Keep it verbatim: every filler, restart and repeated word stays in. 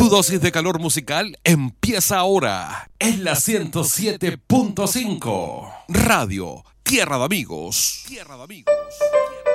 Tu dosis de calor musical empieza ahora en la ciento siete punto cinco. Radio Tierra de Amigos. Tierra de Amigos.